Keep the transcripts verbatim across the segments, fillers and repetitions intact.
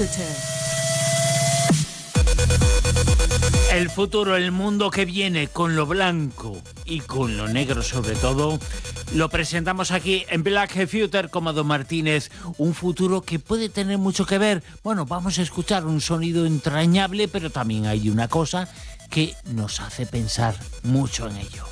Future. El futuro, el mundo que viene con lo blanco y con lo negro sobre todo, lo presentamos aquí en Black Future con Amado Martínez. Un futuro que puede tener mucho que ver. Bueno, vamos a escuchar un sonido entrañable, pero también hay una cosa que nos hace pensar mucho en ello.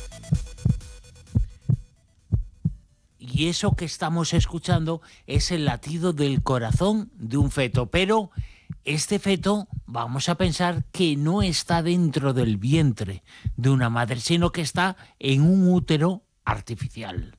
Y eso que estamos escuchando es el latido del corazón de un feto, pero este feto vamos a pensar que no está dentro del vientre de una madre, sino que está en un útero artificial.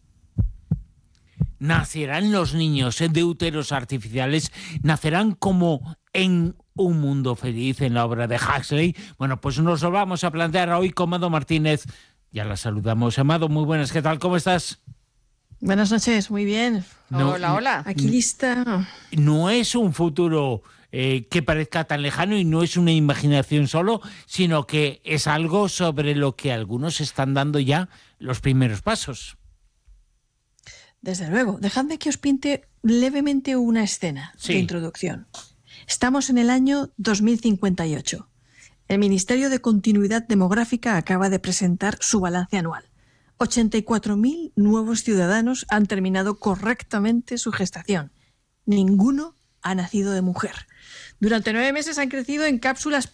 ¿Nacerán los niños de úteros artificiales? ¿Nacerán como en Un mundo feliz, en la obra de Huxley? Bueno, pues nos lo vamos a plantear hoy con Amado Martínez. Ya la saludamos. Amado, muy buenas, ¿qué tal? ¿Cómo estás? Buenas noches, muy bien. No, hola, hola. Aquí lista. No es un futuro eh, que parezca tan lejano y no es una imaginación solo, sino que es algo sobre lo que algunos están dando ya los primeros pasos. Desde luego. Dejadme que os pinte levemente una escena Sí. de introducción. Estamos en el año dos mil cincuenta y ocho. El Ministerio de Continuidad Demográfica acaba de presentar su balance anual. ochenta y cuatro mil nuevos ciudadanos han terminado correctamente su gestación. Ninguno ha nacido de mujer. Durante nueve meses han crecido en cápsulas